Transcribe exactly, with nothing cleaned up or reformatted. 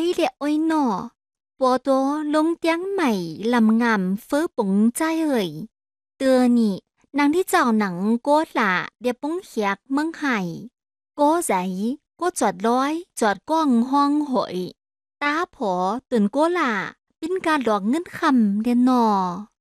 เลี้ยอ้อยหนอปัวโตลงเตียงใหม่ลำงามเฟ้อปุ๋งใจเอ่ยเตือนี่นางที่เจ้าหนังโกหละเดียปุ้งเขียกเมืองไห่โกใจโกจอดร้อยจอดก้องห้องหอยตาผอตื่นโกหละปิ้นการหลอกเงินคำเดียนนอ